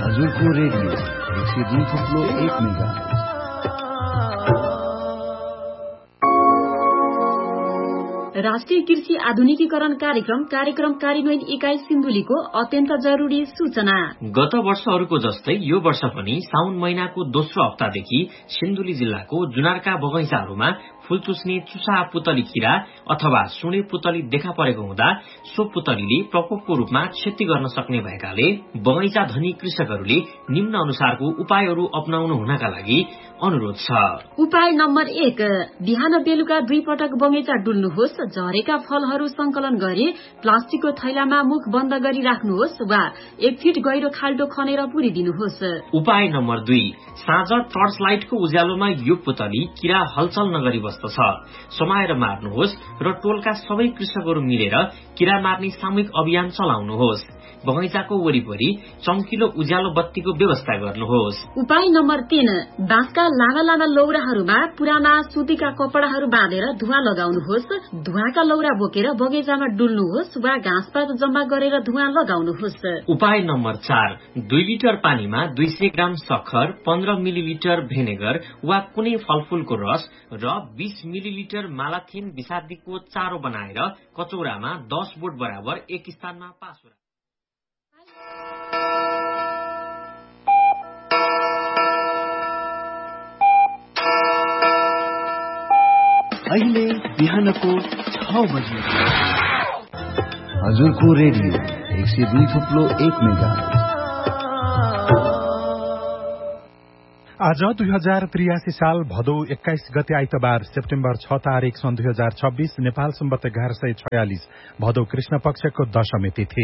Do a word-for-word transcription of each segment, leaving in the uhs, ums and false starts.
हजुरको रेडियो एक सय दुई थुप्रो एक मेगा। राष्ट्रिय कृषि आधुनिकीकरण कार्यक्रम कार्यक्रम कार्यान्वयन इकाई सिन्धुलीको अत्यन्त जरुरी सूचना। गत वर्षहरूको जस्तै यो वर्ष पनि साउन महिनाको दोस्रो हप्तादेखि सिन्धुली जिल्लाको जुनारका बगैँचाहरूमा फूल चुस्ने चुसा पुतली किरा अथवा सुने पुतली देखा परेको हुँदा सो पुतलीले प्रकोपको रूपमा क्षति गर्न सक्ने भएकाले बगैँचा धनी कृषकहरूले निम्न अनुसारको उपायहरू अपनाउनु हुनका लागि अनुरोध छ। उपाय नम्बर एक, बिहान बेलुका दुई पटक बगैँचा डुल्नुहोस्। झरेका फलहरू संकलन गरी प्लास्टिकको थैलामा मुख बन्द गरी राख्नुहोस् वा एक फिट गहिरो खाल्टो खनेर पुरिदिनुहोस्। उपाय नम्बर दुई, साँझ टर्च लाइटको उज्यालोमा यो पुतली किरा हलचल नगरी बस्दछ समाएर मार्नुहोस् र टोलका सबै कृषकहरू मिलेर किरा मार्ने सामूहिक अभियान चलाउनुहोस्। बगैँचाको वरिपरि चम्किलो उज्यालो बत्तीको व्यवस्था गर्नुहोस्। उपाय नम्बर तीन, बाँसका लामा लामा लौराहरूमा पुराना सुतीका कपडाहरू बाँधेर धुवा लगाउनुहोस्। धुवाका लौरा बोकेर बगैँचामा डुल्नुहोस् वा घाँसपात जम्मा गरेर धुवा लगाउनुहोस्। उपाय नम्बर चार, दुई लिटर पानीमा दुई सय ग्राम सक्खर, पन्ध्र मिलिलिटर भेनेगर वा कुनै फलफूलको रस र बीस मिलिलिटर मालाथिन विषादीको चारो बनाएर कचौरामा दस बोट बराबर एक स्थानमा पास। अहिले बिहानको छ बजे हजुरको रेडियो एक सय दुई थुप्रो एक मेगा। आज दुई हजार त्रियासी साल भदौ एक्काइस गते आइतबार सेप्टेम्बर छ तारिक सन् दुई हजार छब्बीस नेपाल सम्बत एघार सय छयालिस भदौ कृष्ण पक्षको दशमी तिथि।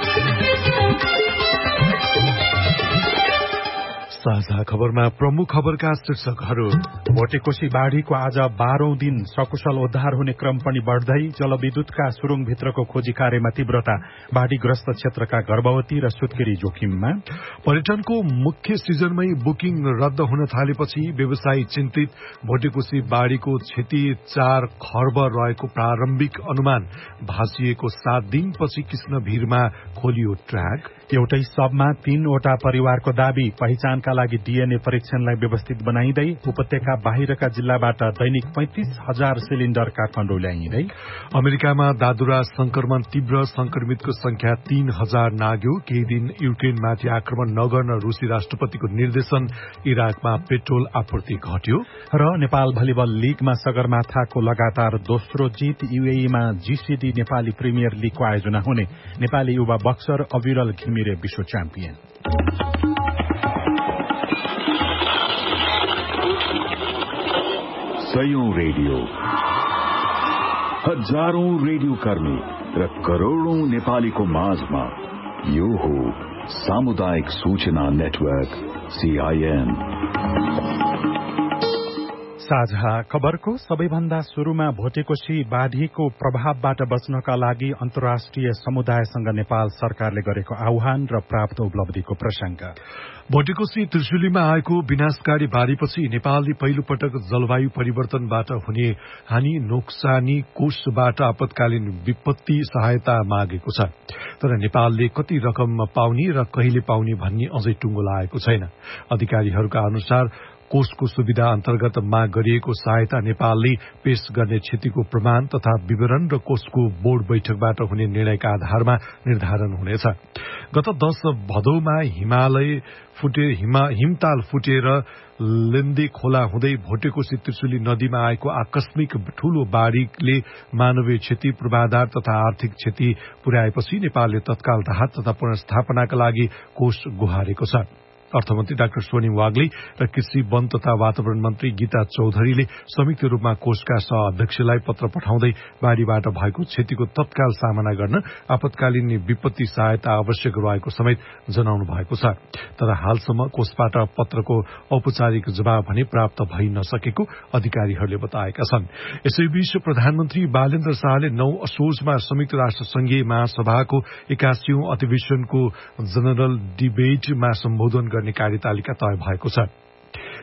साझा खबरमा प्रमुख खबरका शीर्षकहरू। भोटेकोशी बाढ़ीको आज बाह्रौं दिन सकुशल उद्धार हुने क्रम पनि बढ़दै। जलविद्युतका सुरुङभित्रको खोजी कार्यमा तीव्रता। बाढ़ीग्रस्त क्षेत्रका गर्भवती र सुत्केरी जोखिममा। पर्यटनको मुख्य सिजनमै बुकिङ रद्द हुन थालेपछि व्यवसायी चिन्तित। भोटेकोशी बाढ़ीको क्षति चार खर्ब रहेको प्रारम्भिक अनुमान। भाँसिएको सात दिनपछि कृष्णभिरमा खोलियो ट्र्याक। एउटै सबमा तीनवटा परिवारको दाबी। पहिचानका लागि डीएनए परीक्षणलाई व्यवस्थित बनाइँदै। उपत्यका बाहिरका जिल्लाबाट दैनिक पैंतिस हजार सिलिण्डर काठमाडौँ ल्याइँदै। अमेरिकामा दादुरा संक्रमण तीव्र, संक्रमितको संख्या तीन हजार नाग्यो। केही दिन युक्रेनमाथि आक्रमण नगर्न रूसी राष्ट्रपतिको निर्देशन। इराकमा पेट्रोल आपूर्ति घट्यो र नेपाल भलिबल लीगमा सगरमाथाको लगातार दोस्रो जित। यूएईमा जीसीडी नेपाली प्रिमियर लीगको आयोजना हुने। नेपाली युवा बक्सर अविरल घिमिरे विश्व च्याम्पियन। सयौं रेडियो, हजारौं रेडियो कर्मी र करोड़ौं नेपालीको माझमा यो हो सामुदायिक सूचना नेटवर्क सीआईएन। साझा खबरको सबैभन्दा शुरूमा भोटेकोशी बाढ़ीको प्रभावबाट बच्नका लागि अन्तर्राष्ट्रिय समुदायसँग नेपाल सरकारले गरेको आह्वान र प्राप्त उपलब्धिको प्रसंग। भोटेकोशी त्रिशुलीमा आएको विनाशकारी बाढ़ीपछि नेपालले पहिलो पटक जलवायु परिवर्तनबाट हुने हानि नोक्सानी कोषबाट आपतकालीन विपत्ति सहायता मागेको छ। तर नेपालले कति रकम पाउने र कहिले पाउने भन्ने अझै टुङ्गो लागेको छैन। अधिकारीहरूका अनुसार कोषको सुविधा अन्तर्गत माग गरिएको सहायता नेपालले पेश गर्ने क्षतिको प्रमाण तथा विवरण र कोषको बोर्ड बैठकबाट हुने निर्णयका आधारमा निर्धारण हुनेछ। गत दश भदौमा हिमालय फुटे हिमा हिमताल फुटेर लेन्दे खोला हुँदै भोटेकोशी त्रिशुली नदीमा आएको आकस्मिक ठूलो बाढ़ीले मानवीय क्षति, पूर्वाधार तथा आर्थिक क्षति पुर्याएपछि नेपालले तत्काल राहत तथा पुनर्स्थापनाका लागि कोष गुहारेको छ। अर्थमन्त्री डाक्टर सोनिम वाग्ले र कृषि वन तथा वातावरण मन्त्री गीता चौधरीले संयुक्त रूपमा कोषका सह अध्यक्षलाई पत्र पठाउँदै बाढ़ीबाट भएको क्षतिको तत्काल सामना गर्न आपतकालीन विपत्ति सहायता आवश्यक रहेको समेत जनाउनु भएको छ। तर हालसम्म कोषबाट पत्रको औपचारिक जवाब भने प्राप्त भइ नसकेको अधिकारीहरूले बताएका छन्। यसैबीच प्रधानमन्त्री बालेन्द्र शाहले नौ असोजमा संयुक्त राष्ट्र संघीय महासभाको एकासीौं अधिवेशनको जनरल डिबेटमा सम्बोधन गर्ने कार्यतालिका तय भएको छ।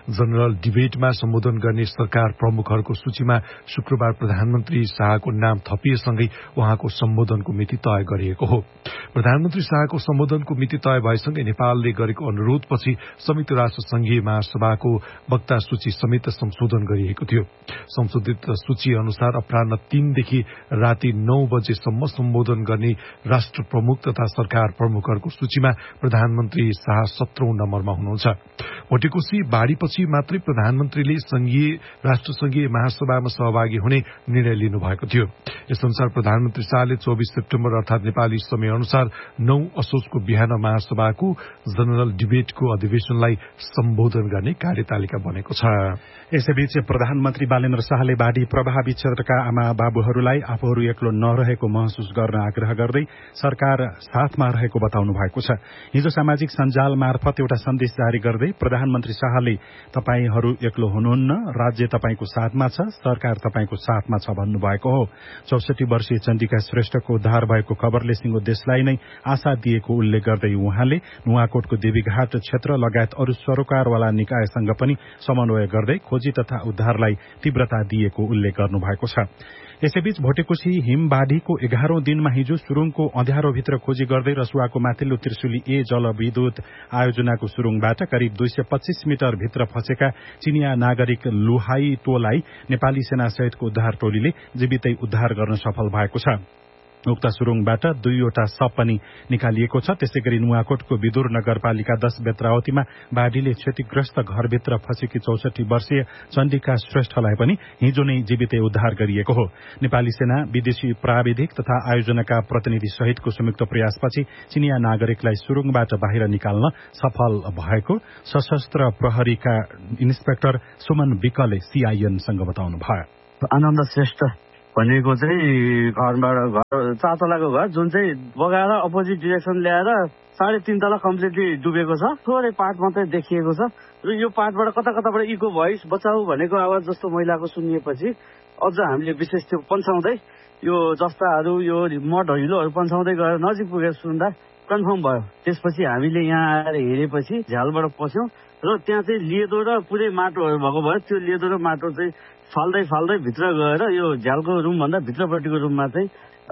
जनरल डिबेटमा सम्बोधन गर्ने सरकार प्रमुखहरूको सूचीमा शुक्रबार प्रधानमन्त्री शाहको नाम थपिएसँगै उहाँको सम्बोधनको मिति तय गरिएको हो। प्रधानमन्त्री शाहको सम्बोधनको मिति तय भएसँगै नेपालले गरेको अनुरोधपछि संयुक्त राष्ट्र संघीय महासभाको वक्ता सूची समेत संशोधन गरिएको थियो। संशोधित सूची अनुसार अपराह्न तीनदेखि राति नौ बजेसम्म सम्बोधन गर्ने राष्ट्र प्रमुख तथा सरकार प्रमुखहरूको सूचीमा प्रधानमन्त्री शाह सत्रौं नम्बरमा हुनुहुन्छ। भोटेकोशी बाढ़ीपछि मात्रै प्रधानमन्त्रीले संघीय राष्ट्र संघीय महासभामा सहभागी हुने निर्णय लिनुभएको थियो। यसअनुसार प्रधानमन्त्री शाहले चौबीस सेप्टेम्बर अर्थात नेपाली समय अनुसार नौ असोजको बिहान महासभाको जनरल डिबेटको अधिवेशनलाई सम्बोधन गर्ने कार्यतालिका बनेको छ। यसैबीच प्रधानमन्त्री बालेन्द्र शाहले बाढ़ी प्रभावित क्षेत्रका आमा बाबुहरूलाई आफूहरू एक्लो नरहेको महसुस गर्न आग्रह गर्दै सरकार साथमा रहेको बताउनु भएको छ। हिजो सामाजिक सञ्जाल मार्फत एउटा सन्देश जारी गर्दै प्रधानमन्त्री शाहले तपाईहरू एक्लो हुनुहुन्न, राज्य तपाईको साथमा छ, सरकार तपाईको साथमा छ भन्नुभएको हो। चौसठी वर्षीय चन्द्रिका श्रेष्ठको उद्धार भएको खबरले सिंगो देशलाई नै आशा दिएको उल्लेख गर्दै उहाँले नुवाकोटको देवीघाट क्षेत्र लगायत अरू सरोकारवाला निकायसँग पनि समन्वय गर्दै खोजी तथा उद्धारलाई तीव्रता दिएको उल्लेख गर्नुभएको छ। यसैबीच भोटेकोशी हिमबाढ़ीको एघारौं दिनमा हिजो सुरुङको अँध्यारोभित्र खोजी गर्दै रसुवाको माथिल्लो त्रिशुली ए जलविद्युत आयोजनाको सुरुङबाट करिब दुई सय पच्चीस मिटर भित्र फँसेका चिनिया नागरिक लुहाई टोलाई नेपाली सेनासहितको उद्धार टोलीले जीवितै उद्धार गर्न सफल भएको छ। उक्त सुरुङबाट दुईवटा शव पनि निकालिएको छ। त्यसैगरी नुवाकोटको विदुर नगरपालिका दश बेत्रावतीमा बाढ़ीले क्षतिग्रस्त घरभित्र फँसेकी चौसठी वर्षीय चण्डिका श्रेष्ठलाई पनि हिजो नै जीवितै उद्धार गरिएको हो। नेपाली सेना, विदेशी प्राविधिक तथा आयोजनाका प्रतिनिधि सहितको संयुक्त प्रयासपछि चिनिया नागरिकलाई सुरुङबाट बाहिर निकाल्न सफल भएको सशस्त्र प्रहरीका इन्सपेक्टर सुमन विकले सीआईएनसँग बताउनु भयो। आनन्द श्रेष्ठ भनेको चाहिँ घरबाट घर चार तलाको घर जुन चाहिँ बगाएर अपोजिट डिरेक्सन ल्याएर साढे तीन तला कम्प्लिटली डुबेको छ। थोरै पार्ट मात्रै देखिएको छ र यो पार्टबाट कता कताबाट इको भोइस बचाऊ भनेको आवाज जस्तो महिलाको सुनिएपछि अझ हामीले विशेष त्यो पन्छाउँदै यो जस्ताहरू यो मठ हिलोहरू पन्छाउँदै गएर नजिक पुगेर सुन्दा कन्फर्म भयो। त्यसपछि हामीले यहाँ आएर हेरेपछि झ्यालबाट पस्यौं र त्यहाँ चाहिँ लेदो र पुरै माटोहरू भएको भयो। त्यो लेदो र माटो चाहिँ फाल्दै फाल्दै भित्र गएर यो झ्यालको रुमभन्दा भित्रपट्टिको रुममा चाहिँ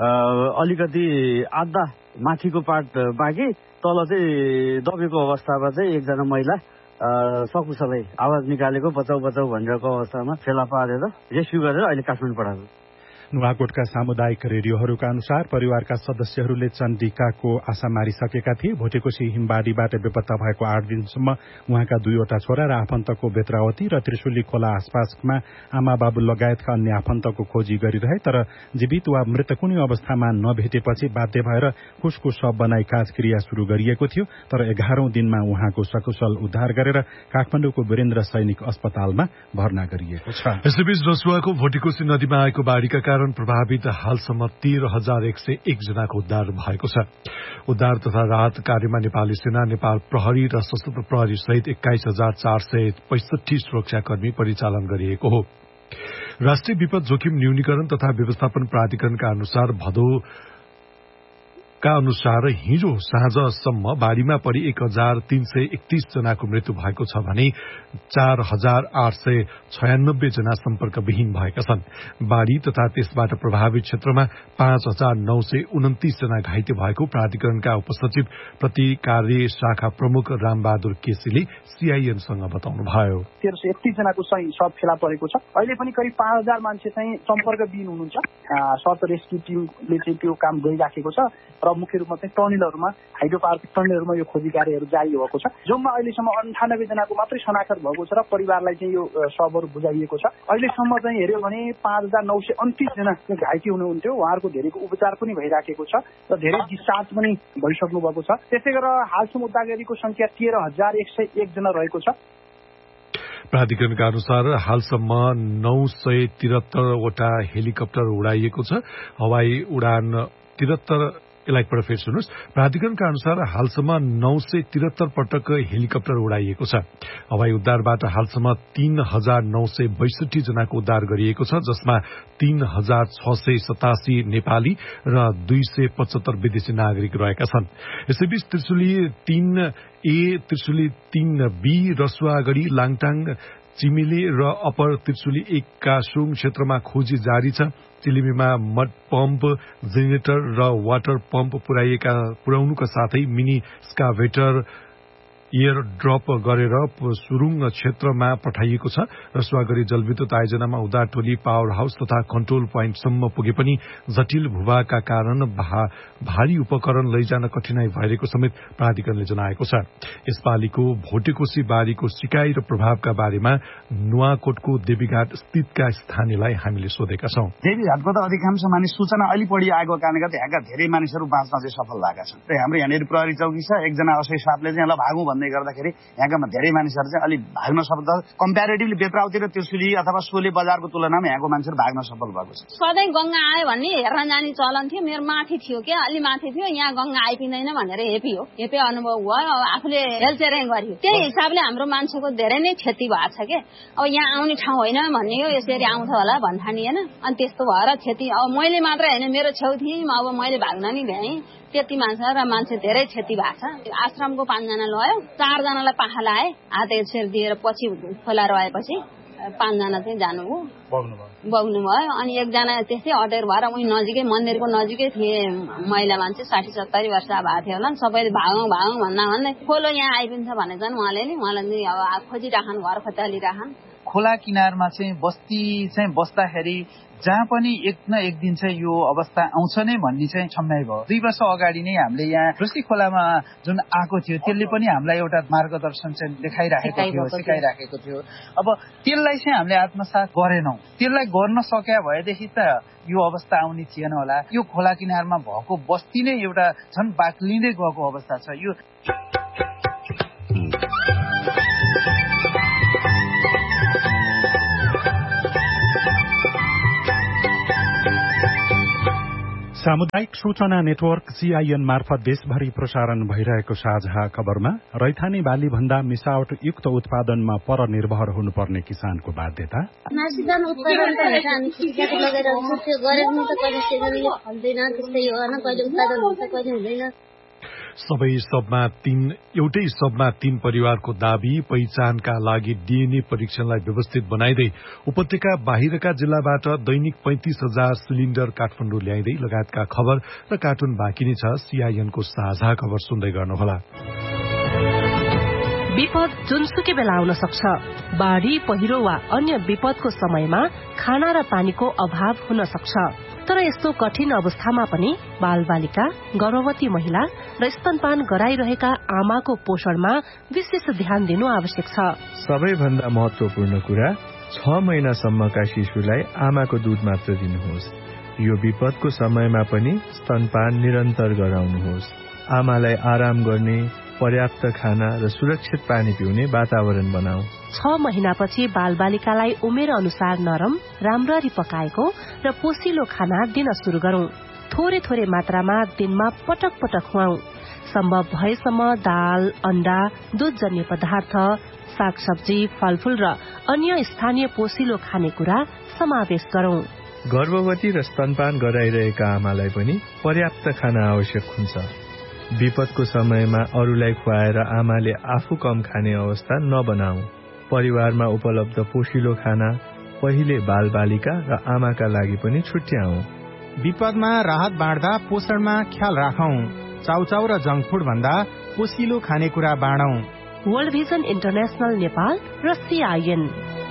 अलिकति आधा माथिको पार्ट बाँकी तल चाहिँ दबेको अवस्थामा चाहिँ एकजना महिला सकुशलै आवाज निकालेको बचाउ बचाउ भनिरहेको अवस्थामा फेला पारेर रेस्क्यु गरेर अहिले काठमाडौँ पठाएको। नुवाकोटका सामुदायिक रेडियोहरूका अनुसार परिवारका सदस्यहरूले चण्डिकाको आशा मारिसकेका थिए। भोटेकोशी हिमबाढ़ीबाट बेपत्ता भएको आठ दिनसम्म उहाँका दुईवटा छोरा र आफन्तको बेत्रावती र त्रिशुली खोला आसपासमा आमा बाबु लगायतका अन्य आफन्तको खोजी गरिरहे, तर जीवित वा मृत कुनै अवस्थामा नभेटेपछि बाध्य भएर कुसको शव बनाई काजक्रिया शुरू गरिएको थियो। तर एघारौं दिनमा उहाँको सकुशल उद्धार गरेर काठमाडौँको वीरेन्द्र सैनिक अस्पतालमा भर्ना गरिएको छ। यसैबीच रसुवाको भोटेकोशी नदीमा आएको बाढ़ीका कारण प्रभावित हालसम्म तेह्र हजार एक सय एक जनाको उद्धार भएको छ। उद्धार तथा राहत कार्यमा नेपाली सेना, नेपाल प्रहरी र सशस्त्र प्रहरी सहित एक्काइस हजार चार सय पैंसठी सुरक्षाकर्मी परिचालन गरिएको हो। राष्ट्रिय विपद जोखिम न्यूनीकरण तथा व्यवस्थापन प्राधिकरणका अनुसार भदौ का अनुसार हिजो साँझसम्म बाढ़ीमा परि एक हजार तीन सय एकतीस जनाको मृत्यु भएको छ भने चार हजार आठ सय छयानब्बे जना सम्पर्कविहीन भएका छन्। बाढ़ी तथा त्यसबाट प्रभावित क्षेत्रमा पाँच हजार नौ सय उन्तिस जना घाइते भएको प्राधिकरणका उपसचिव प्रति कार्य शाखा प्रमुख रामबहादुर केसीले सीआईएनसँग बताउनुभयो। तेह्र सय एकतीस जनाको सही सब फेला परेको छ। अहिले पनि करिब पाँच हजार मान्छे चाहिँ सम्पर्कविहीन हुनुहुन्छ। सर्च रेस्क्यु टिमले चाहिँ त्यो काम गरिराखेको छ र मुख्य रूपमा चाहिँ टनेलहरूमा हाइड्रो पावर टनेलहरूमा यो खोजी कार्यहरू जारी भएको छ। जम्मा अहिलेसम्म अन्ठानब्बे जनाको मात्रै शनाखत भएको छ र परिवारलाई चाहिँ यो शवहरू बुझाइएको छ। अहिलेसम्म चाहिँ हेऱ्यो भने पाँच हजार नौ सय उन्तिस जना घाइते हुनुहुन्थ्यो। उहाँहरूको धेरैको उपचार पनि भइराखेको छ र धेरै डिस्चार्ज पनि भइसक्नु भएको छ। त्यसै गरेर हालसम्म उद्धारकारीको संख्या तेह्र हजार एक सय एक जना रहेको छ। प्राधिकरणका अनुसार हालसम्म नौ सय तिहत्तरवटा हेलिकप्टर उडाइएको छ। हवाई उडान तिहत्तर यसलाई एकपल्ट फेरि सुन्नुहोस्। प्राधिकरणका अनुसार हालसम्म नौ सय त्रिहत्तर पटक हेलिकप्टर उडाइएको छ। हवाई उद्धारबाट हालसम्म तीन हजार नौ सय बैसठी जनाको उद्धार गरिएको छ, जसमा तीन हजार छ सय सतासी नेपाली र दुई सय पचहत्तर विदेशी नागरिक रहेका छन्। यसैबीच त्रिशुली तीन ए, त्रिशुली तीन बी, रसुवागढ़ी, लाङटाङ, चिमिले र अपर त्रिशुली एक का सुङ क्षेत्रमा खोजी जारी छ। चिलिमीमा मड पम्प, जेनेरेटर र वाटर पम्प पुर्याइएका पुर्याउनुका साथै मिनी स्काभेटर एयर ड्रप गरेर सुरुङ क्षेत्रमा पठाइएको छ। रसुवागढ़ी जलविद्युत आयोजनामा उद्धार टोली पावर हाउस तथा कन्ट्रोल पोइन्टसम्म पुगे पनि जटिल भूभागका कारण भा, भारी उपकरण लैजान कठिनाई भएको समेत प्राधिकरणले जनाएको छ। यसपालिको भोटेकोशी बारीको सिकाइ र प्रभावका बारेमा नुवाकोटको देवीघाट स्थितका स्थानीयलाई हामीले सोधेका छौं। देवीघाटको त अधिकांश मानिस सूचना अलि बढी आएको कारणले गर्दा यहाँका धेरै मानिसहरू बाँच्न चाहिँ सफल भएका छन्। र हाम्रो यहाँनिर प्रहरी चौकी छ, एकजना असै सापले चाहिँ ल भागौँ भन्दै गर्दाखेरि यहाँका धेरै मानिसहरू चाहिँ अलि भाग्न सफल, कम्प्यारेटिभली बेत्राउती र त्रिशुली अथवा सोले बजारको तुलनामा यहाँको मान्छेहरू भाग्न सफल भएको छ। सधैँ गंगा आयो भन्ने हेर्न जाने चलन थियो, मेरो माथि थियो क्या, अलि माथि थियो, यहाँ गंगा आइपिँदैन भनेर हेपी हो हेपे अनुभव भयो, आफूले हेलचेरेङ गर्यो। त्यही हिसाबले हाम्रो मान्छेको धेरै नै क्षति भएको छ के। अब यहाँ आउने ठाउँ होइन भन्ने हो, यसरी आउँछ होला भन्ठानी होइन, अनि त्यस्तो भएर क्षति। अब मैले मात्र होइन, मेरो छेउ थिएँ, अब मैले भाग्न नि भ्याएँ, त्यति मान्छे र मान्छे धेरै क्षति भएको छ। आश्रमको पाँचजना लयो, चारजनालाई पाखा लाए, हात एकसेर दिएर पछि खोला रहेपछि पाँचजना चाहिँ जानुभयो, बग्नु भयो। अनि एकजना त्यस्तै अटेर भएर उही नजिकै मन्दिरको नजिकै थिए महिला मान्छे, साठी सत्तरी वर्ष भएको थियो होला, सबैले भागौँ भागौँ भन्दा भन्दै खोलो यहाँ आइपिन्छ भनेछन् उहाँले नि, उहाँलाई नि अब खोजिराखन्, घर खोतालिराखन्। खोला किनारमा चाहिँ बस्ती चाहिँ बस्दाखेरि जहाँ पनि एक न एक दिन चाहिँ यो अवस्था आउँछ नै भन्ने चाहिँ छम्याइ भयो। दुई वर्ष अगाडि नै हामीले यहाँ रुस्की खोलामा जुन आएको थियो त्यसले पनि हामीलाई एउटा मार्गदर्शन चाहिँ देखाइराखेको थियो, सिकाइराखेको थियो। अब त्यसलाई चाहिँ हामीले आत्मसात गरेनौं, त्यसलाई गर्न सक्या भएदेखि त यो अवस्था आउने थिएन होला। यो खोला किनारमा भएको बस्ती नै एउटा झन् बाक्लिँदै गएको अवस्था छ। यो सामुदायिक सूचना नेटवर्क सीआईएन मार्फत देशभरि प्रसारण भइरहेको साझा खबरमा रैथाने बाली भन्दा मिसावट युक्त उत्पादनमा परनिर्भर हुनुपर्ने किसानको बाध्यता, मासुदान उत्पादन त हुन्छ अनि कृषिजात लगेर त्यो गरेको त कहिले सिजनले फल्दैन, त्यस्तै हो न, कहिले उत्पादन हुन्छ कहिले हुँदैन। सबै सबमा तीन एउटै सबमा तीन परिवारको दाबी, पहिचानका लागि डीएनए परीक्षणलाई व्यवस्थित बनाइदै उपत्यका बाहिरका जिल्लाबाट दैनिक पैंतिस हजार सिलिण्डर काठमाडौँ ल्याइँदै लगायतका खबर र कार्टुन बाँकी नै छ। सीआईएनको साझा खबर सुन्दै गर्नुहोला। विपद जुनसुकै बेला आउन सक्छ। बाढ़ी, पहिरो वा अन्य विपदको समयमा खाना र पानीको अभाव हुन सक्छ। तर यस्तो कठिन अवस्थामा पनि बालबालिका, गर्भवती महिला र स्तनपान गराइरहेका आमाको पोषणमा विशेष ध्यान दिनु आवश्यक छ। सबैभन्दा महत्वपूर्ण कुरा, छ महिनासम्मका शिशुलाई आमाको दूध मात्र दिनुहोस्। यो विपदको समयमा पनि स्तनपान निरन्तर गराउनुहोस्। आमालाई आराम गर्ने, पर्याप्त खाना र सुरक्षित पानी पिउने वातावरण बनाऊ। छ महिनापछि बालबालिकालाई उमेर अनुसार नरम, राम्ररी पकाएको र पोसिलो खाना दिन शुरू गरौं। थोरै थोरै मात्रामा दिनमा पटक पटक खुवाऊ। सम्भव भएसम्म दाल, अण्डा, दूधजन्य पदार्थ, सागसब्जी, फलफूल र अन्य स्थानीय पोसिलो खानेकुरा समावेश गरौं। गर्भवती र स्तनपान गराइरहेका आमालाई पनि पर्याप्त खाना आवश्यक हुन्छ। विपदको समयमा अरूलाई खुवाएर आमाले आफू कम खाने अवस्था नबनाऊ। परिवारमा उपलब्ध पोषिलो खाना पहिले बालबालिका र आमाका लागि पनि छुट्याऊ। विपदमा राहत बाँड्दा पोषणमा ख्याल राखौं। चाउचाउ र जंक फूड भन्दा पोषिलो खानेकुरा बाँडौं। वर्ल्ड भिजन इन्टरनेशनल नेपाल र सीआईएन।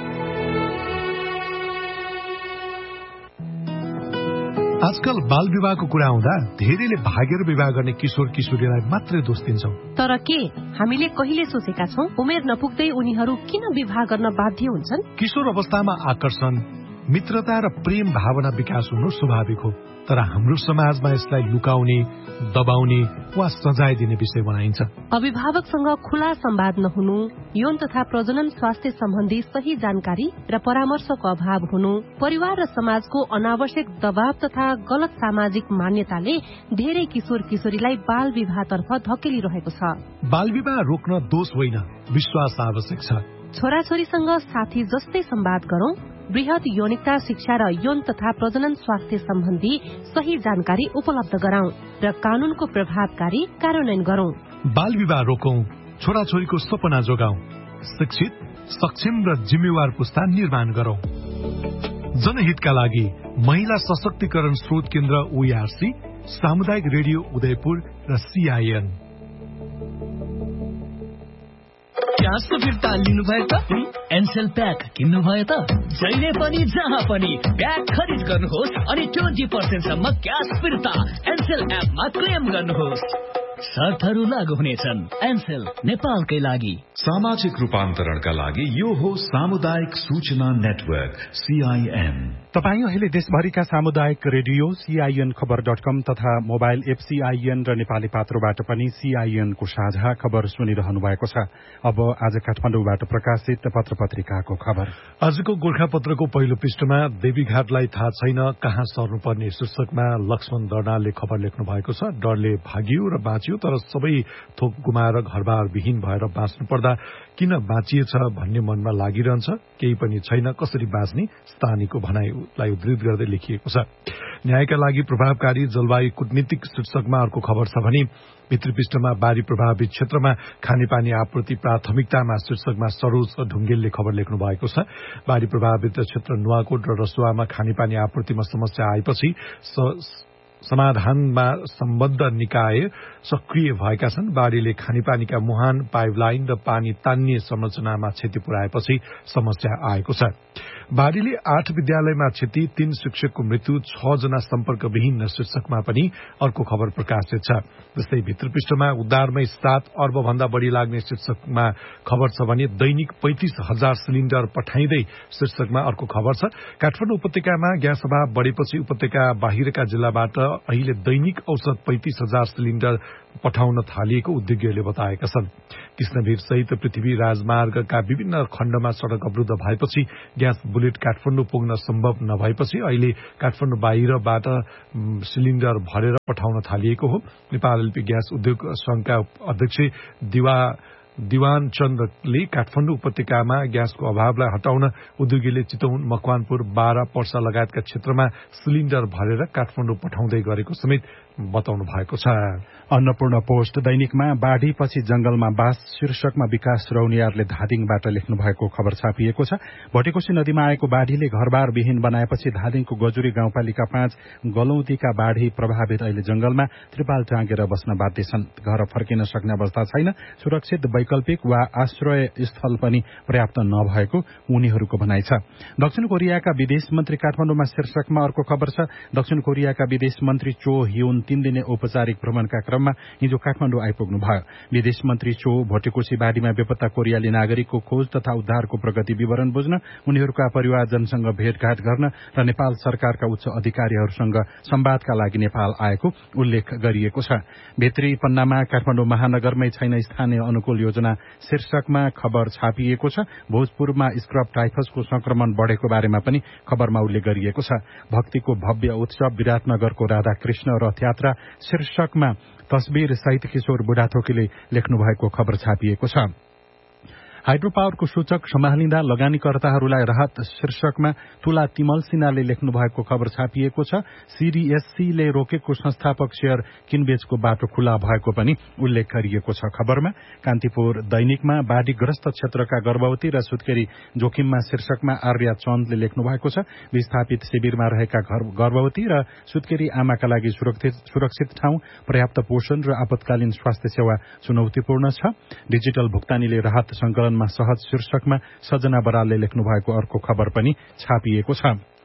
आजकल बाल विवाहको कुरा आउँदा धेरैले भागेर विवाह गर्ने किशोर किशोरीलाई मात्रै दोष दिन्छौं। तर के हामीले कहिले सोचेका छौं उमेर नपुग्दै उनीहरू किन विवाह गर्न बाध्य हुन्छन्? किशोर अवस्थामा आकर्षण, मित्रता र प्रेम भावना विकास हुनु स्वाभाविक हो। तर हाम्रो समाजमा यसलाई लुकाउने, दबाउने वा सजाय दिने विषय बनाइन्छ। अभिभावकसँग खुला संवाद नहुनु, यौन तथा प्रजनन स्वास्थ्य सम्बन्धी सही जानकारी र परामर्शको अभाव हुनु, परिवार र समाजको अनावश्यक दबाव तथा गलत सामाजिक मान्यताले धेरै किशोर किशोरीलाई बाल विवाहतर्फ धकेलिरहेको छ। बाल विवाह रोक्न दोष होइन, विश्वास आवश्यक छ। छोराछोरीसँग साथी जस्तै संवाद गरौं, वृहत यौनिकता शिक्षा र यौन तथा प्रजनन स्वास्थ्य सम्बन्धी सही जानकारी उपलब्ध गराउँ र कानूनको प्रभावकारी कार्यान्वयन गरौं। बाल विवाह रोकौं, छोराछोरीको सपना जोगाउँ, शिक्षित, सक्षम र जिम्मेवार पुस्ता निर्माण गरौं। जनहितका लागि महिला सशक्तिकरण स्रोत केन्द्र ओईआरसी, सामुदायिक रेडियो उदयपुर र सीआईएन। ग्यासको फिर्ता लिनुभयो त? एनसेल प्याक किन्नुभयो त? जहिले पनि जहाँ पनि प्याक खरिद गर्नुहोस् अनि ट्वेन्टी पर्सेन्ट सम्म ग्यास फिर्ता एनसेल एपमा क्लेम गर्नुहोस्। शर्तहरू लागू हुनेछन्। एनसेल, नेपालकै लागि। सामाजिक रूपान्तरणका लागि यो हो सामुदायिक सूचना नेटवर्क सीआईएन। तपाईँ अहिले देशभरिका सामुदायिक रेडियो सीआईएन खबर डट कम तथा मोबाइल एप सीआईएन र नेपाली पात्रोबाट पनि सीआईएन को साझा खबर सुनिरहनु भएको छ। अब आज काठमाडौँबाट प्रकाशित पत्र पत्रिकाको खबर। आजको गोर्खापत्रको पहिलो पृष्ठमा देवीघाटलाई थाहा छैन कहाँ सर्नुपर्ने शीर्षकमा लक्ष्मण दर्नालले खबर लेख्नु भएको छ। डरले भागियो र बाँच्यो, तर सबै थोक गुमाएर घरबार विहीन भएर बाँच्नु पर्दा किन बाँचिएछ भन्ने मनमा लागिरहन्छ। केही पनि छैन, कसरी बाँच्ने, स्थानीयको भनाईलाई उद्धृत गर्दै लेखिएको छ। न्यायका लागि प्रभावकारी जलवायु कूटनीतिक शीर्षकमा अर्को खबर छ भने भित्री पृष्ठमा बाढ़ी प्रभावित क्षेत्रमा खानेपानी आपूर्ति प्राथमिकतामा शीर्षकमा सरोज ढुङ्गेलले खबर लेख्नु भएको छ। बाढ़ी प्रभावित क्षेत्र नुवाकोट र रसुवामा खानेपानी आपूर्तिमा समस्या आएपछि समाधानमा सम्बद्ध निकाय सक्रिय भएका छन्। बाढ़ीले खानेपानीका मुहान, पाइपलाइन र पानी तान्ने संरचनामा क्षति पुर्याएपछि समस्या आएको छ। बाढ़ीले आठ विद्यालयमा क्षति, तीन शिक्षकको मृत्यु, छ जना सम्पर्कविहीन शीर्षकमा पनि अर्को खबर प्रकाशित छ। जस्तै भित्र पृष्ठमा उद्धारमै सात अर्ब भन्दा बढ़ी लाग्ने शीर्षकमा खबर छ भने दैनिक पैंतिस हजार सिलिण्डर पठाइँदै शीर्षकमा अर्को खबर छ। काठमाडौँ उपत्यकामा ग्यास अभाव बढ़ेपछि उपत्यका बाहिरका जिल्लाबाट अहिले दैनिक औसत पैंतिस हजार सिलिण्डर पठाउन थालिएको उद्योगीहरूले बताएका छन्। कृष्णवीर सहित पृथ्वी राजमार्गका विभिन्न खण्डमा सड़क अवरुद्ध भएपछि ग्यास बुलेट काठमाडौँ पुग्न सम्भव नभएपछि अहिले काठमाडौँ बाहिरबाट सिलिण्डर भरेर पठाउन थालिएको हो। नेपाल एलपी ग्यास उद्योग संघका अध्यक्ष दिवा दिवान चन्द्रले काठमाडौँ उपत्यकामा ग्यासको अभावलाई हटाउन उद्योगीले चितवन, मकवानपुर, बारा, पर्सा लगायतका क्षेत्रमा सिलिण्डर भरेर काठमाडौँ पठाउँदै गरेको समेत बताउनु भएको छ। अन्नपूर्ण पोस्ट दैनिकमा बाढ़ीपछि जंगलमा बास शीर्षकमा विकास रौनियारले धादिङबाट लेख्नु भएको खबर छापिएको छ। भटेकोशी नदीमा आएको बाढ़ीले घरबार विहीन बनाएपछि धादिङको गजुरी गाउँपालिका पाँच गलौदीका बाढ़ी प्रभावित अहिले जंगलमा त्रिपाल टाँगेर बस्न बाध्य छन्। घर फर्किन सक्ने अवस्था छैन। सुरक्षित वैकल्पिक वा आश्रय स्थल पनि पर्याप्त नभएको उनीहरूको भनाइ छ। दक्षिण कोरियाका विदेश मन्त्री काठमाडौँमा शीर्षकमा अर्को खबर छ। दक्षिण कोरियाका विदेश मन्त्री चो ह्युन तीन दिने औपचारिक भ्रमणका क्रममा हिजो काठमाडौँ आइपुग्नु भयो। विदेश मन्त्री चो भटेकोशी बाढ़ीमा बेपत्ता कोरियाली नागरिकको खोज तथा उद्धारको प्रगति विवरण बुझ्न, उनीहरूका परिवारजनसँग भेटघाट गर्न र नेपाल सरकारका उच्च अधिकारीहरूसँग सम्वादका लागि नेपाल आएको उल्लेख गरिएको छ। भित्री पन्नामा काठमाडौँ महानगरमै छैन स्थानीय अनुकूल योजना शीर्षकमा खबर छापिएको छ। भोजपुरमा स्क्रब टाइफसको संक्रमण बढ़ेको बारेमा पनि खबरमा उल्लेख गरिएको छ। भक्तिको भव्य उत्सव विराटनगरको राधाकृष्ण रथयात्रा शीर्षकमा तस्बिर सहित किशोर बुढाथोकीले लेख्नु भएको खबर छापिएको छ। हाइड्रो पावरको सूचक सम्हालिँदा लगानीकर्ताहरूलाई राहत शीर्षकमा तुला तिमल सिन्हाले लेख्नु भएको खबर छापिएको छ। सीडीएससीले रोकेको संस्थापक शेयर किनबेचको बाटो खुला भएको पनि उल्लेख गरिएको छ। खबरमा कान्तिपुर दैनिकमा बाढ़ीग्रस्त क्षेत्रका गर्भवती र सुत्केरी जोखिममा शीर्षकमा आर्या चन्दले लेख्नु भएको छ। विस्थापित शिविरमा रहेका गर्भवती र सुत्केरी आमाका लागि सुरक्षित ठाउँ, पर्याप्त पोषण र आपतकालीन स्वास्थ्य सेवा चुनौतीपूर्ण छ। डिजिटल भुक्तानीले राहत संकलन सहज शीर्षकमा सजना बरालले लेख्नु भएको अर्को खबर पनि छापिएको छ।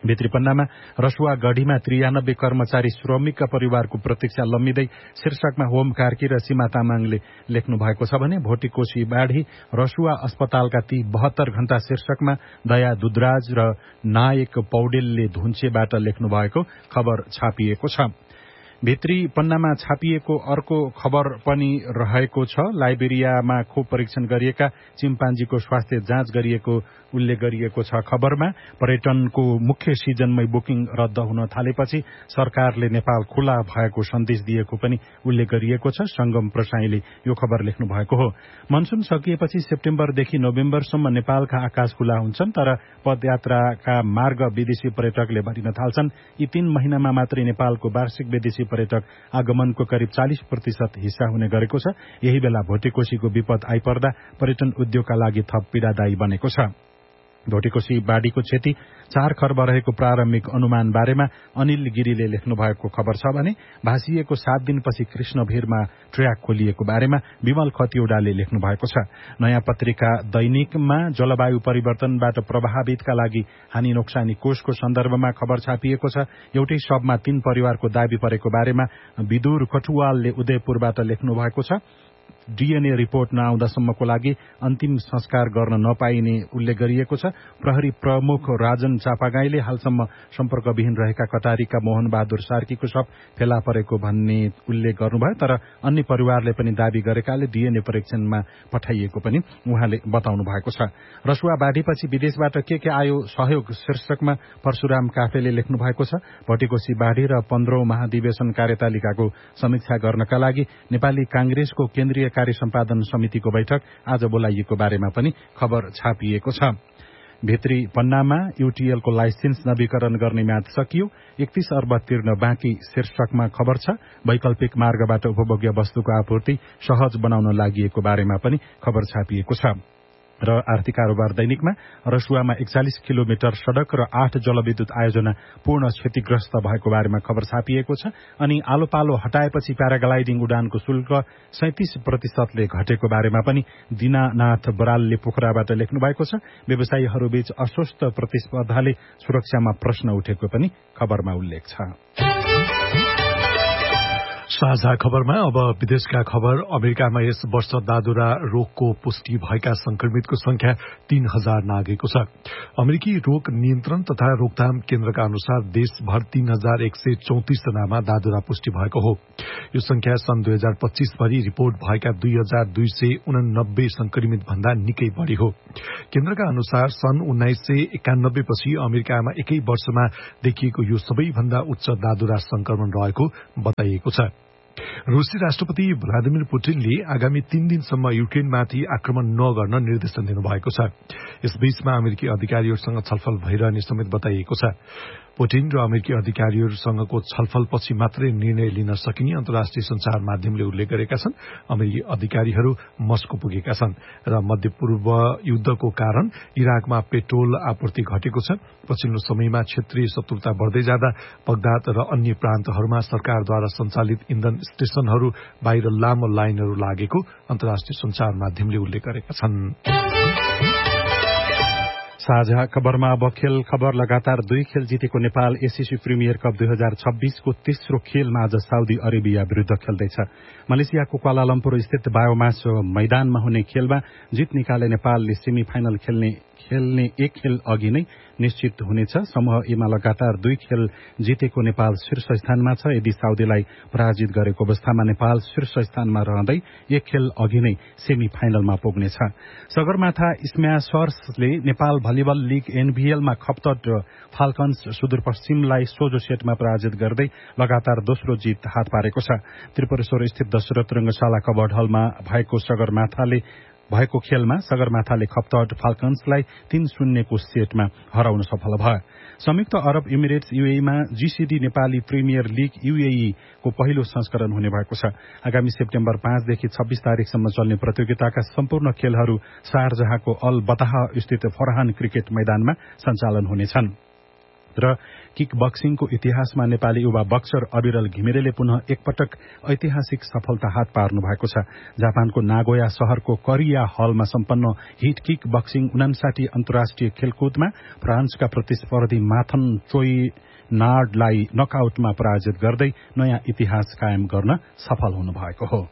भित्री पन्नामा रसुवा गढीमा त्रियानब्बे कर्मचारी श्रमिकका परिवारको प्रतीक्षा लम्बिँदै शीर्षकमा होम कार्की र सीमा तामाङले लेख्नु भएको छ भने भोटिकोशी बाढी रसुवा अस्पतालका ती बहत्तर घण्टा शीर्षकमा दया दुधराज र नायक पौडेलले धुन्चेबाट लेख्नु भएको खबर छापिएको छ। भित्री पन्नामा छापिएको अर्को खबर पनि रहेको छ। लाइबेरियामा खोप परीक्षण गरिएका चिम्पान्जीको स्वास्थ्य जाँच गरिएको उल्लेख गरिएको छ। खबरमा पर्यटनको मुख्य सिजनमै बुकिङ रद्द हुन थालेपछि सरकारले नेपाल खुला भएको सन्देश दिएको पनि उल्लेख गरिएको छ। संगम प्रसाईले यो खबर लेख्नु भएको हो। मनसुन सकिएपछि सेप्टेम्बरदेखि नोभेम्बरसम्म नेपालका आकाश खुला हुन्छन्, तर पदयात्राका मार्ग विदेशी पर्यटकले भरिन थाल्छन्। यी तीन महिनामा मात्रै नेपालको वार्षिक विदेशी पर्यटक आगमनको करिब चालिस प्रतिशत हिस्सा हुने गरेको छ। यही बेला भोटेकोशीको विपद आइपर्दा पर्यटन उद्योगका लागि थप पीड़ादायी बनेको छ। भोटेकोशी बाढीको क्षति चार खर्ब रहेको प्रारम्भिक अनुमान बारेमा अनिल गिरीले लेख्नु भएको खबर छ भने भाषिएको सात दिनपछि कृष्णभिरमा ट्र्याक खोलिएको बारेमा विमल खतिवड़ाले लेख्नु भएको छ। नयाँ पत्रिका दैनिकमा जलवायु परिवर्तनबाट प्रभावितका लागि हानि नोक्सानी कोषको सन्दर्भमा खबर छापिएको छ। एउटै शवमा तीन परिवारको दाबी परेको बारेमा विदुर कटुवालले उदयपुरबाट लेख्नु भएको छ। डीएनए रिपोर्ट नआउँदासम्मको लागि अन्तिम संस्कार गर्न नपाइने उल्लेख गरिएको छ। प्रहरी प्रमुख राजन चापागाईले हालसम्म सम्पर्कविहीन रहेका कटारीका मोहन बहादुर सार्कीको शव फेला परेको भन्ने उल्लेख गर्नुभयो, तर अन्य परिवारले पनि दावी गरेकाले डीएनए परीक्षणमा पठाइएको पनि उहाँले बताउनु भएको छ। रसुवा बाढीपछि विदेशबाट के के आयो सहयोग शीर्षकमा परशुराम काफेले लेख्नु भएको छ। भोटेकोशी बाढी र पन्ध्रौं महाधिवेशन कार्यतालिकाको समीक्षा गर्नका लागि नेपाली कांग्रेसको केन्द्रीय कार्य सम्पादन समितिको बैठक आज बोलाइएको बारेमा पनि खबर छापिएको छ। भित्री पन्नामा यूटीएलको लाइसेन्स नवीकरण गर्ने म्याद सकियो, एकतीस अर्ब तिर्न बाँकी शीर्षकमा खबर छ। वैकल्पिक मार्गबाट उपभोग्य वस्तुको आपूर्ति सहज बनाउन लागि बारेमा पनि खबर छापिएको छ। र आर्थिक कारोबार दैनिकमा रसुवामा एकचालिस किलोमिटर सड़क र आठ जलविद्युत आयोजना पूर्ण क्षतिग्रस्त भएको बारेमा खबर छापिएको छ। अनि आलो पालो हटाएपछि प्याराग्लाइडिङ उडानको शुल्क सैंतीस प्रतिशतले घटेको बारेमा पनि दीनानाथ बरालले पोखराबाट लेख्नु भएको छ। व्यवसायीहरूबीच अस्वस्थ प्रतिस्पर्धाले सुरक्षामा प्रश्न उठेको पनि खबरमा उल्लेख छ। साझा खबरमा अब विदेशका खबर। अमेरिकामा यस वर्ष दादुरा रोगको पुष्टि भएका संक्रमितको संख्या तीन हजार नागेको छ। अमेरिकी रोग नियन्त्रण तथा रोकथाम केन्द्रका अनुसार देशभर तीन हजार एक सय चौतिस जनामा दादुरा पुष्टि भएको हो। यो संख्या सन् दुई हजार पच्चीस भरि रिपोर्ट भएका दुई हजार दुई सय उनानब्बे संक्रमित भन्दा निकै बढ़ी हो। केन्द्रका अनुसार सन् उन्नाइस सय एकानब्बे पछि अमेरिकामा एकै वर्षमा देखिएको यो सबैभन्दा उच्च दादुरा संक्रमण रहेको बताइएको छ। रूसी राष्ट्रपति भ्लादिमिर पुटिनले आगामी तीन दिनसम्म युक्रेनमाथि आक्रमण नगर्न निर्देशन दिनुभएको छ। यसबीचमा अमेरिकी अधिकारीहरूसँग छलफल भइरहने समेत बताइएको छ। पुटिन र अमेरिकी अधिकारीहरूसँगको छलफलपछि मात्रै निर्णय लिन सकिने अन्तर्राष्ट्रिय संचार माध्यमले उल्लेख गरेका छन्। अमेरिकी अधिकारीहरू मस्को पुगेका छन् र मध्यपूर्व युद्धको कारण इराकमा पेट्रोल आपूर्ति घटेको छ। पछिल्लो समयमा क्षेत्रीय शत्रुता बढ्दै जाँदा बगदाद र अन्य प्रान्तहरूमा सरकारद्वारा सञ्चालित इन्धन स्टेशनहरू बाहिर लामो लाइनहरू लागेको अन्तर्राष्ट्रिय संचार माध्यमले उल्लेख गरेका छन्। साझा खबरमा अब खेल खबर। लगातार दुई खेल जितेको नेपाल एसीसी प्रिमियर कप दुई हजार छब्बीसको तेस्रो खेलमा आज साउदी अरेबिया विरूद्ध खेल्दैछ। मलेसियाको क्वालालम्पुर स्थित बायोमास मैदानमा हुने खेलमा जित निकाले नेपालले सेमी फाइनल खेल्ने खेल्ने एक खेल अघि नै निश्चित हुनेछ। समूह एमा लगातार दुई खेल जितेको नेपाल शीर्ष स्थानमा छ। यदि साउदीलाई पराजित गरेको अवस्थामा नेपाल शीर्ष स्थानमा रहँदै एक खेल अघि नै सेमी फाइनलमा पुग्नेछ। Sagarmatha स्म्याशर्सले Nepal volleyball league एनभीएलमा Khaptad falcons सुदूरपश्चिमलाई सोझो सेटमा पराजित गर्दै लगातार दोस्रो जित हात पारेको छ। त्रिपुरेश्वर स्थित दशरथ रंगशाला कबर्ड हलमा भएको सगरमाथाले भएको खेलमा सगरमाथाले खप्तड फाल्कन्सलाई तीन शून्यको सेटमा हराउन सफल भयो। संयुक्त अरब emirates यूएईमा GCD Nepali premier league UAE को पहिलो संस्करण हुने भएको छ। आगामी सेप्टेम्बर पाँचदेखि छब्बीस तारिकसम्म चल्ने प्रतियोगिताका सम्पूर्ण खेलहरू शारजाहको अल बताह स्थित फरहान क्रिकेट मैदानमा सञ्चालन हुनेछन्। र किक बक्सिङको इतिहासमा नेपाली युवा बक्सर अविरल घिमिरेले पुनः एकपटक ऐतिहासिक सफलता हात पार्नु भएको छ। जापानको नागोया शहरको करिया हलमा सम्पन्न हिट किक बक्सिङ उनासाठी अन्तर्राष्ट्रिय खेलकुदमा फ्रान्सका प्रतिस्पर्धी माथन चोई नार्डलाई नकआउटमा पराजित गर्दै नयाँ इतिहास कायम गर्न सफल हुनु भएको हो।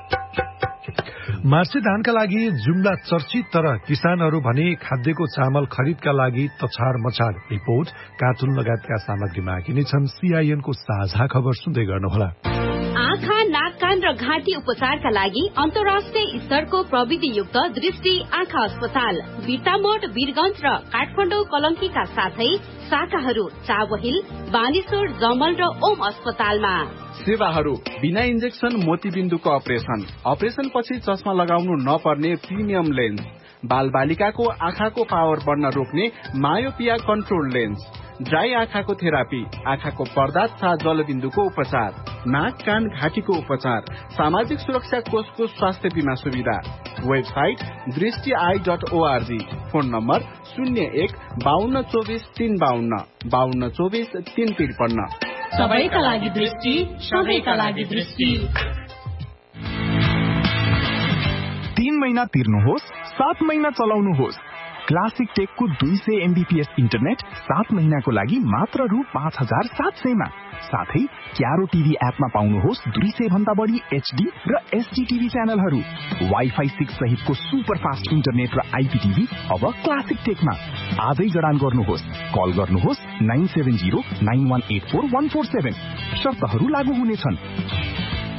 मार्चे धानका लागि जुम्ला चर्चित तर किसानहरू भने खाद्यको चामल खरिदका लागि तछार मछार रिपोर्ट कार्टुन लगायतका सामग्रीमा किनेछन्। सीआईएनको साझा खबर सुन्दै गर्नुहोला। आँखा, नाक, कान र घाँटी उपचारका लागि अन्तर्राष्ट्रिय स्तरको प्रविधियुक्त दृष्टि आँखा अस्पताल बिर्तामोड, वीरगंज र काठमाडौँ कलंकीका साथै शाखाहरू चावहिल, बानेश्वर, जमल र ओम अस्पतालमा। सेवाहरू बिना इन्जेक्सन मोतीबिन्दुको अपरेशन, अपरेशन पछि चस्मा लगाउनु नपर्ने प्रिमियम लेन्स, बाल बालिकाको आँखाको पावर बढ्न रोक्ने मायोपिया कन्ट्रोल लेन्स, ड्राई आँखाको थेरापी, आँखाको पर्दा तथा जलबिन्दुको उपचार, नाक, कान, घाँटीको उपचार, सामाजिक सुरक्षा कोषको स्वास्थ्य बीमा सुविधा। वेबसाइट दृष्टि I dot ORG. Phone number शून्य एक बाहन्न चौबिस तीन बाहन्न बाहन्न चौबिस तीन त्रिपन्न। सबैका लागि दृष्टि, सबैका लागि दृष्टि। तीन महिना तिर्नुहोस्, सात महिना चलाउनुहोस्। क्लासिक टेकको दुई सय एमबीपीएस इन्टरनेट सात महिनाको लागि मात्र रु पाँच हजार सात सयमा। साथै क्यारो टिभी एपमा पाउनुहोस् दुई सय भन्दा बढी एचडी र एसडी टिभी च्यानलहरू। वाइफाई सिक्स सहितको सुपर फास्ट इन्टरनेट र आइपीटिभी अब क्लासिक टेकमा। आजै जडान गर्नुहोस्। कल गर्नुहोस् nine seven zero nine one eight four one four seven. शर्तहरू लागू हुनेछन्।